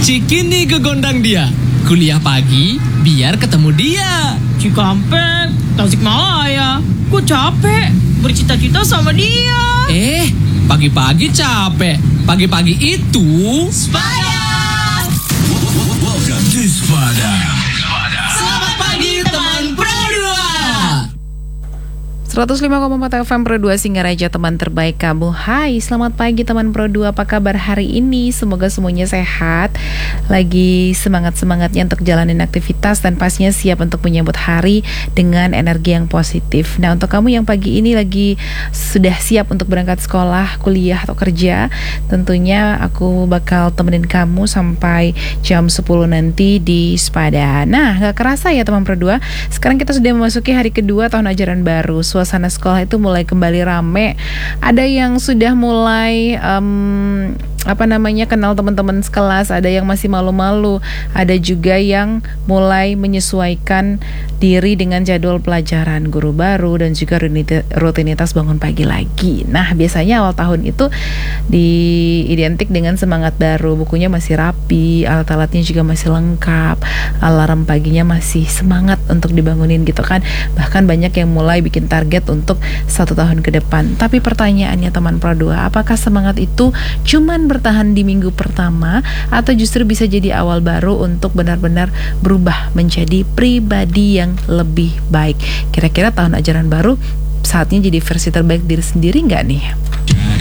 Cikini gegondang dia. Kuliah pagi biar ketemu dia. Cikampek, Tasikmalaya. Gue capek bercita-cita sama dia. Pagi-pagi capek. Pagi-pagi itu Sepada. Welcome to Sepada. Selamat pagi teman Pro 105,4 FM Pro 2 Singaraja, teman terbaik kamu. Hai, selamat pagi teman Pro 2. Apa kabar hari ini? Semoga semuanya sehat. Lagi semangat-semangatnya untuk jalanin aktivitas dan pastinya siap untuk menyambut hari dengan energi yang positif. Nah, untuk kamu yang pagi ini lagi sudah siap untuk berangkat sekolah, kuliah atau kerja, tentunya aku bakal temenin kamu sampai jam 10 nanti di Sepada. Nah, gak kerasa ya teman Pro 2, sekarang kita sudah memasuki hari kedua tahun ajaran baru. Suasana sekolah itu mulai kembali rame. Ada yang sudah mulai kenal teman-teman sekelas, ada yang masih malu-malu, ada juga yang mulai menyesuaikan diri dengan jadwal pelajaran, guru baru dan juga rutinitas bangun pagi lagi. Nah, biasanya awal tahun itu identik dengan semangat baru, bukunya masih rapi, alat-alatnya juga masih lengkap, alarm paginya masih semangat untuk dibangunin gitu kan. Bahkan banyak yang mulai bikin target untuk 1 tahun ke depan. Tapi pertanyaannya teman Pro 2, apakah semangat itu cuman bertahan di minggu pertama atau justru bisa jadi awal baru untuk benar-benar berubah menjadi pribadi yang lebih baik? Kira-kira tahun ajaran baru saatnya jadi versi terbaik diri sendiri nggak nih?